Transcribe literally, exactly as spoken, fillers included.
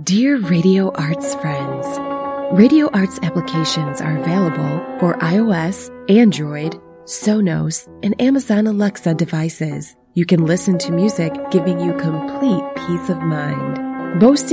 Dear Radio Arts friends, Radio Arts applications are available for iOS, Android, Sonos, and Amazon Alexa devices. You can listen to music giving you complete peace of mind. Boasting